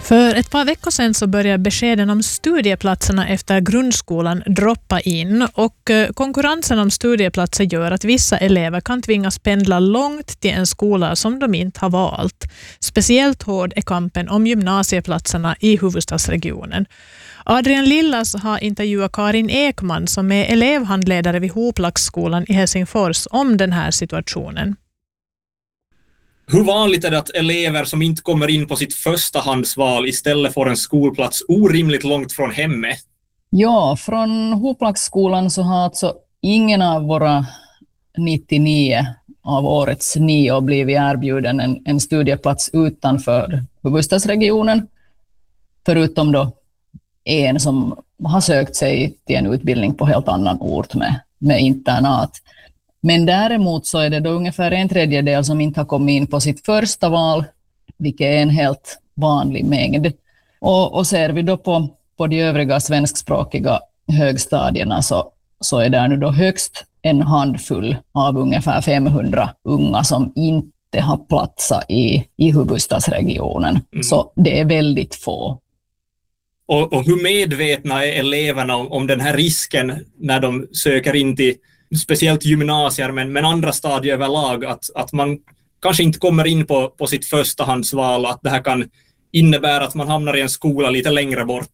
För ett par veckor sedan så började beskeden om studieplatserna efter grundskolan droppa in och konkurrensen om studieplatser gör att vissa elever kan tvingas pendla långt till en skola som de inte har valt. Speciellt hård är kampen om gymnasieplatserna i huvudstadsregionen. Adrian Lillas har intervjuat Karin Ekman som är elevhandledare vid Hoplaxskolan i Helsingfors om den här situationen. Hur vanligt är det att elever som inte kommer in på sitt förstahandsval istället får en skolplats orimligt långt från hemmet? Ja, från Hoplaxskolan så har alltså ingen av våra 99 av årets 9 blivit erbjuden en studieplats utanför huvudstadsregionen. Förutom då en som har sökt sig till en utbildning på helt annan ort med internat. Men däremot så är det då ungefär 1/3 som inte har kommit in på sitt första val, vilket är en helt vanlig mängd. Och ser vi då på de övriga svenskspråkiga högstadierna så är det nu då högst en handfull av ungefär 500 unga som inte har platsat i huvudstadsregionen. Så det är väldigt få. Och hur medvetna är eleverna om den här risken när de söker in till speciellt gymnasier men andra stadier överlag, att man kanske inte kommer in på sitt förstahandsval, att det här kan innebära att man hamnar i en skola lite längre bort?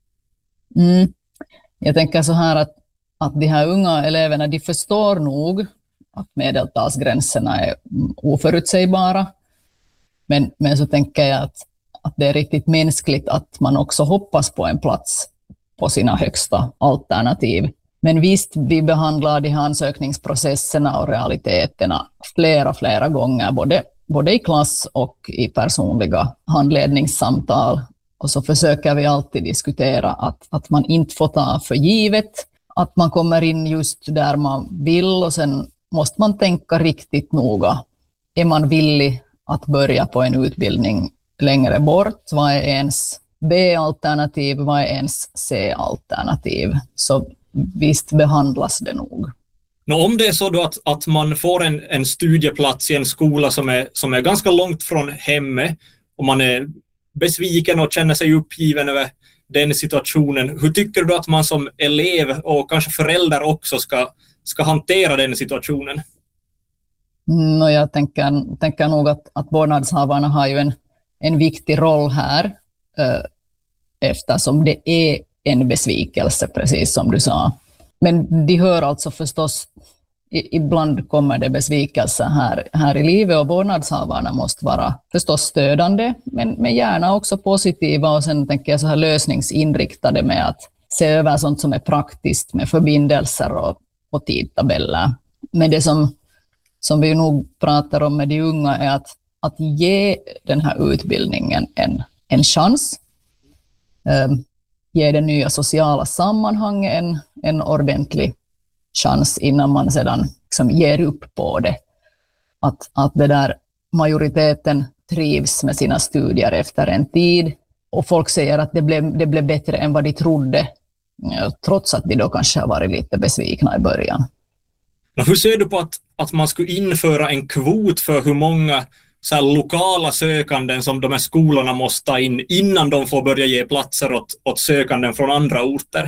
Jag tänker så här att de här unga eleverna, de förstår nog att medeltalsgränserna är oförutsägbara, men så tänker jag att det är riktigt mänskligt att man också hoppas på en plats på sina högsta alternativ. Men visst, vi behandlar de här ansökningsprocesserna och realiteterna flera gånger, både i klass och i personliga handledningssamtal. Och så försöker vi alltid diskutera att man inte får ta för givet att man kommer in just där man vill, och sen måste man tänka riktigt noga. Är man villig att börja på en utbildning längre bort? Vad är ens B-alternativ? Vad är ens C-alternativ? Så visst behandlas det nog. Om det är så då att man får en studieplats i en skola som är ganska långt från hemmet och man är besviken och känner sig uppgiven över den situationen, hur tycker du att man som elev och kanske förälder också ska hantera den situationen? Jag tänker nog att vårdnadshavarna har ju en viktig roll här, eftersom det är en besvikelse, precis som du sa. Men de hör alltså förstås, ibland kommer det besvikelser här i livet, och vårdnadshavarna måste vara förstås stödande, men gärna också positiva, och sen tänker jag så här lösningsinriktade med att se över sånt som är praktiskt med förbindelser och tidtabeller. Men det som vi nog pratar om med de unga är att ge den här utbildningen en chans. Ge det nya sociala sammanhanget en ordentlig chans innan man sedan liksom ger upp på det. Att det där majoriteten trivs med sina studier efter en tid, och folk säger att det blev bättre än vad de trodde, trots att de då kanske har varit lite besvikna i början. Hur ser du på att man skulle införa en kvot för hur många så här lokala sökanden som de här skolorna måste ta in innan de får börja ge platser åt sökanden från andra orter?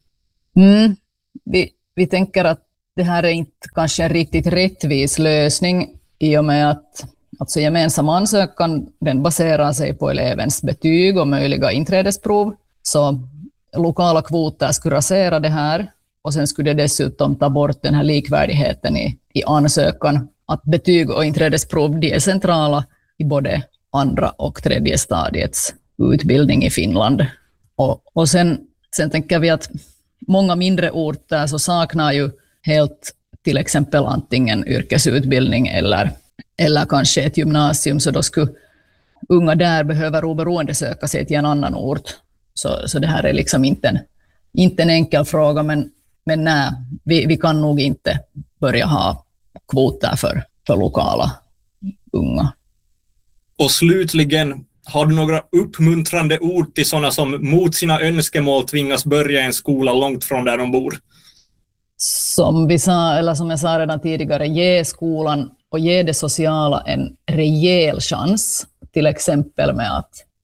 Vi tänker att det här är inte kanske en riktigt rättvis lösning, i och med att alltså gemensam ansökan den baserar sig på elevens betyg och möjliga inträdesprov. Så lokala kvoter skulle rasera det här, och sen skulle det dessutom ta bort den här likvärdigheten i ansökan. Att betyg och inträdesprov de är centrala i både andra och tredje stadiets utbildning i Finland. Och sen tänker vi att många mindre orter så saknar ju helt till exempel antingen yrkesutbildning eller kanske ett gymnasium, så då skulle unga där behöva oberoende söka sig till en annan ort. Så det här är liksom inte en enkel fråga, men nej, vi kan nog inte börja ha kvoter för lokala unga. Och slutligen, har du några uppmuntrande ord till sådana som mot sina önskemål tvingas börja i en skola långt från där de bor? Som jag sa redan tidigare, ge skolan och ge det sociala en rejäl chans, till exempel med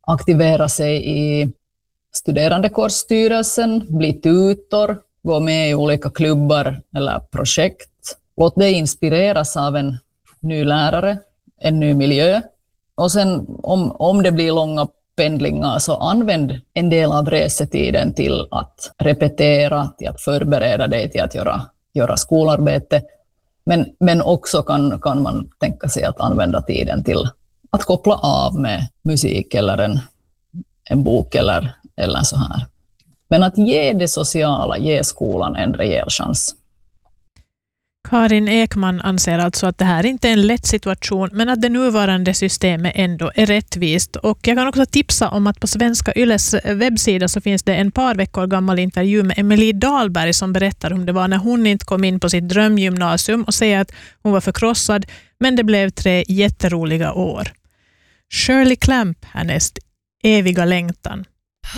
aktivera sig i studerandekorsstyrelsen, bli tutor, gå med i olika klubbar eller projekt. Låt dig inspireras av en ny lärare, en ny miljö. Och sen om det blir långa pendlingar så använd en del av resetiden till att repetera, till att förbereda dig till att göra skolarbete. Men också kan man tänka sig att använda tiden till att koppla av med musik eller en bok eller så här. Men att ge det sociala, ge skolan en rejäl chans. Karin Ekman anser alltså att det här inte är en lätt situation, men att det nuvarande systemet ändå är rättvist. Och jag kan också tipsa om att på Svenska Yles webbsida så finns det en par veckor gammal intervju med Emelie Dahlberg som berättar om det var när hon inte kom in på sitt drömgymnasium och säger att hon var förkrossad, men det blev 3 jätteroliga år. Shirley Clamp härnäst, Eviga längtan.